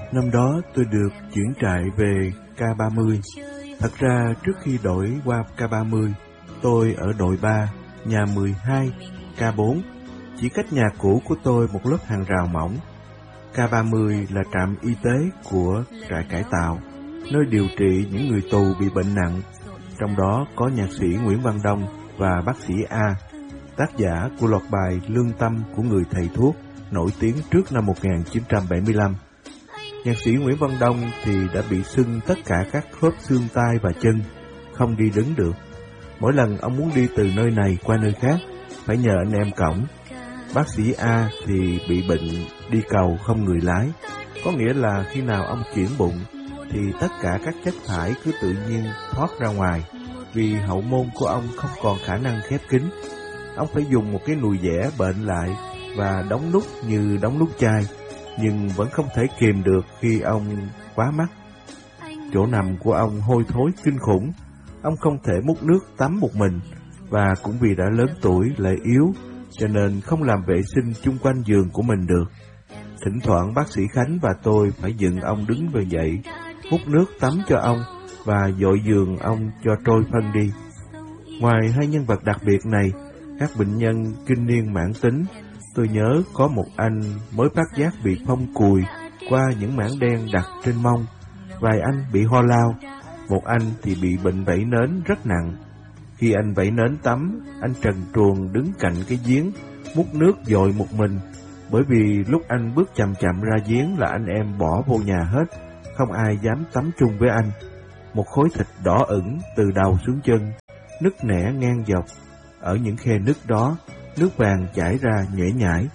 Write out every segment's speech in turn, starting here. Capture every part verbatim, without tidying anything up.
Năm đó tôi được chuyển trại về K ba mươi. Thật ra trước khi đổi qua K ba mươi, tôi ở đội ba, nhà mười hai, K bốn, chỉ cách nhà cũ của tôi một lớp hàng rào mỏng. K ba mươi là trạm y tế của trại cải tạo, nơi điều trị những người tù bị bệnh nặng. Trong đó có nhạc sĩ Nguyễn Văn Đông và bác sĩ A, tác giả của loạt bài Lương Tâm của người thầy thuốc, nổi tiếng trước năm một nghìn chín trăm bảy mươi lăm. Nhạc sĩ Nguyễn Văn Đông thì đã bị sưng tất cả các khớp xương tay và chân, không đi đứng được. Mỗi lần ông muốn đi từ nơi này qua nơi khác, phải nhờ anh em cõng. Bác sĩ A thì bị bệnh đi cầu không người lái, có nghĩa là khi nào ông chuyển bụng thì tất cả các chất thải cứ tự nhiên thoát ra ngoài, vì hậu môn của ông không còn khả năng khép kín. Ông phải dùng một cái nùi dẻ bệnh lại và đóng nút như đóng nút chai, nhưng vẫn không thể kìm được khi ông quá mắc. Chỗ nằm của ông hôi thối kinh khủng, ông không thể múc nước tắm một mình, và cũng vì đã lớn tuổi lại yếu, cho nên không làm vệ sinh chung quanh giường của mình được. Thỉnh thoảng bác sĩ Khánh và tôi phải dựng ông đứng về dậy, hút nước tắm cho ông và dội giường ông cho trôi phân đi. Ngoài hai nhân vật đặc biệt này, các bệnh nhân kinh niên mãn tính, tôi nhớ có một anh mới phát giác bị phong cùi qua những mảng đen đặt trên mông, vài anh bị ho lao, một anh thì bị bệnh vẩy nến rất nặng. Khi anh vẩy nến tắm, anh trần truồng đứng cạnh cái giếng, múc nước dội một mình, bởi vì lúc anh bước chậm chậm ra giếng là anh em bỏ vô nhà hết, không ai dám tắm chung với anh. Một khối thịt đỏ ửng từ đầu xuống chân, nứt nẻ ngang dọc. Ở những khe nứt đó, nước vàng chảy ra nhễ nhãi.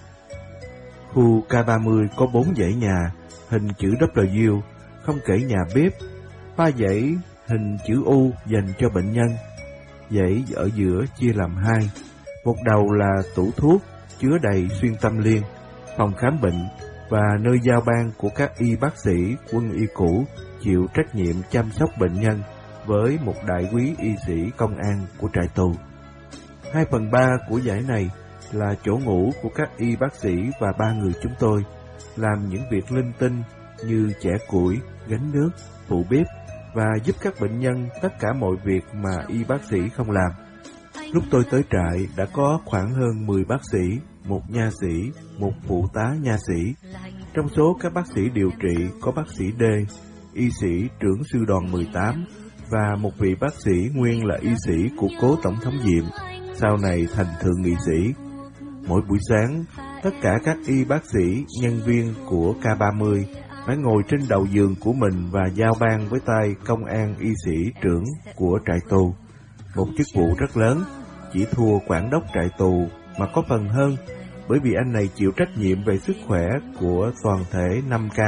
Khu K ba mươi có bốn dãy nhà, hình chữ W, không kể nhà bếp, ba dãy hình chữ U dành cho bệnh nhân. Dãy ở giữa chia làm hai, một đầu là tủ thuốc chứa đầy xuyên tâm liên, phòng khám bệnh và nơi giao ban của các y bác sĩ quân y cũ chịu trách nhiệm chăm sóc bệnh nhân với một đại úy y sĩ công an của trại tù. Hai phần ba của dãy này là chỗ ngủ của các y bác sĩ và ba người chúng tôi, làm những việc linh tinh như chẻ củi, gánh nước, phụ bếp và giúp các bệnh nhân tất cả mọi việc mà y bác sĩ không làm. Lúc tôi tới trại đã có khoảng hơn mười bác sĩ, một nha sĩ, một phụ tá nha sĩ. Trong số các bác sĩ điều trị có bác sĩ D, y sĩ trưởng sư đoàn mười tám, và một vị bác sĩ nguyên là y sĩ của cố tổng thống Diệm, sau này thành thượng nghị sĩ. Mỗi buổi sáng, tất cả các y bác sĩ, nhân viên của K ba mươi phải ngồi trên đầu giường của mình và giao ban với tay công an y sĩ trưởng của trại tù. Một chức vụ rất lớn, chỉ thua quản đốc trại tù mà có phần hơn, bởi vì anh này chịu trách nhiệm về sức khỏe của toàn thể năm K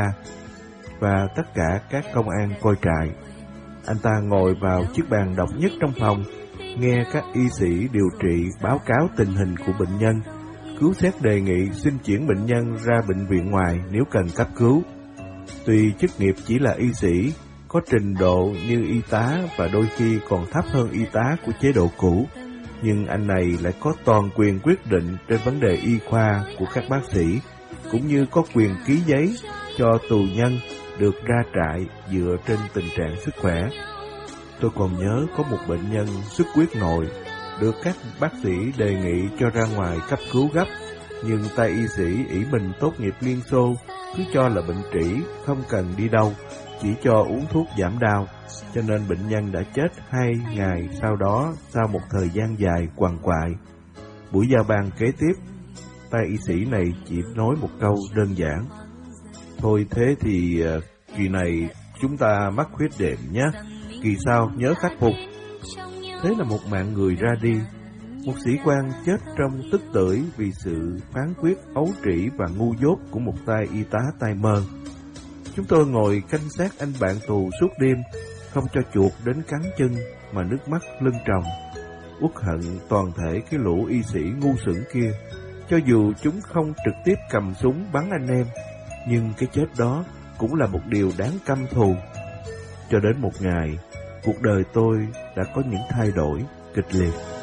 và tất cả các công an coi trại. Anh ta ngồi vào chiếc bàn độc nhất trong phòng, nghe các y sĩ điều trị báo cáo tình hình của bệnh nhân, cứu xét đề nghị xin chuyển bệnh nhân ra bệnh viện ngoài nếu cần cấp cứu. Tuy chức nghiệp chỉ là y sĩ, có trình độ như y tá và đôi khi còn thấp hơn y tá của chế độ cũ, nhưng anh này lại có toàn quyền quyết định trên vấn đề y khoa của các bác sĩ, cũng như có quyền ký giấy cho tù nhân được ra trại dựa trên tình trạng sức khỏe. Tôi còn nhớ có một bệnh nhân xuất huyết nội, được các bác sĩ đề nghị cho ra ngoài cấp cứu gấp, nhưng tay y sĩ ỷ mình tốt nghiệp Liên Xô, cứ cho là bệnh trĩ, không cần đi đâu, chỉ cho uống thuốc giảm đau, cho nên bệnh nhân đã chết hai ngày sau đó sau một thời gian dài quằn quại. Buổi giao ban kế tiếp, tay y sĩ này chỉ nói một câu đơn giản: "Thôi thế thì uh, kỳ này chúng ta mắc khuyết đệm nhé, kỳ sau nhớ khắc phục." Thế là một mạng người ra đi, một sĩ quan chết trong tức tưởi vì sự phán quyết ấu trĩ và ngu dốt của một tay y tá tay mơ. Chúng tôi ngồi canh sát anh bạn tù suốt đêm, không cho chuột đến cắn chân mà nước mắt lưng tròng. Uất hận toàn thể cái lũ y sĩ ngu xuẩn kia, cho dù chúng không trực tiếp cầm súng bắn anh em, nhưng cái chết đó cũng là một điều đáng căm thù. Cho đến một ngày, cuộc đời tôi đã có những thay đổi kịch liệt.